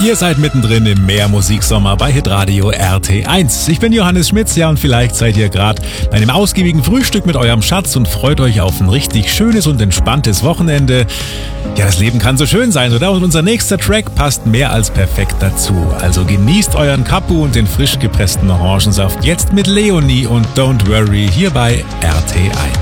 Ihr seid mittendrin im Mehrmusiksommer bei Hitradio RT1. Ich bin Johannes Schmitz, ja, und vielleicht seid ihr gerade bei einem ausgiebigen Frühstück mit eurem Schatz und freut euch auf ein richtig schönes und entspanntes Wochenende. Ja, das Leben kann so schön sein, oder? Und unser nächster Track passt mehr als perfekt dazu. Also genießt euren Kapu und den frisch gepressten Orangensaft jetzt mit Leonie und Don't Worry hier bei RT1.